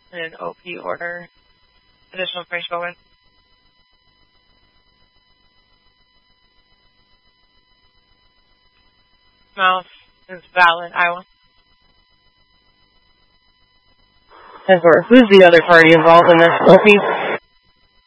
and an OP order. Additional information going. Mouse is valid, Iowa. Who's the other party involved in this? OP?